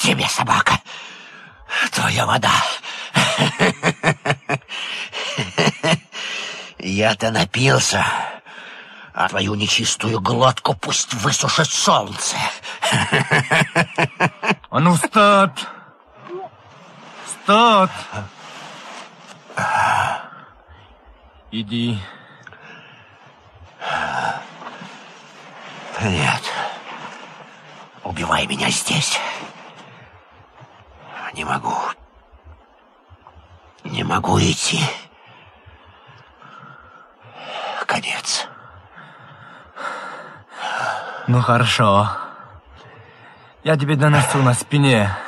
Тебе, собака, твоя вода. Я-то напился, а твою нечистую глотку пусть высушит солнце. А ну, встать! Встать! Иди. Нет. Убивай меня здесь. Не могу. Не могу идти. Конец. Ну хорошо. Я тебе донесу на спине.